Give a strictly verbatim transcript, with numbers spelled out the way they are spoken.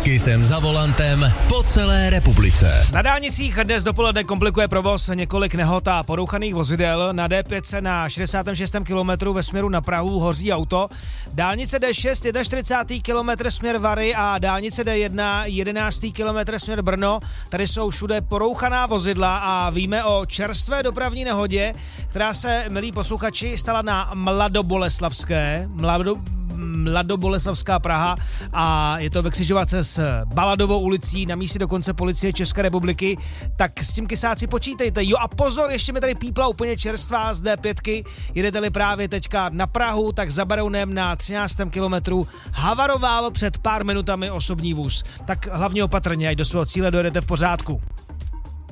S Kissem za volantem po celé republice. Na dálnicích dnes dopoledne komplikuje provoz několik nehod a porouchaných vozidel. Na D pět na šedesátém šestém kilometru ve směru na Prahu hoří auto. Dálnice D šest čtyřicátý první kilometr směr Vary a dálnice D jedna jedenáctý kilometr směr Brno. Tady jsou všude porouchaná vozidla a víme o čerstvé dopravní nehodě, která se, milí posluchači, stala na Mladoboleslavské. Mlado Mladoboleslavská Praha a je to ve křižovatce s Baladovou ulicí, na místě dokonce policie České republiky, tak s tím kysáci počítejte. Jo a pozor, ještě mi tady pípla úplně čerstvá z D pět, jedete-li právě teďka na Prahu, tak za Berounem na třináctém kilometru havaroval před pár minutami osobní vůz. Tak hlavně opatrně, ať do svého cíle dojedete v pořádku.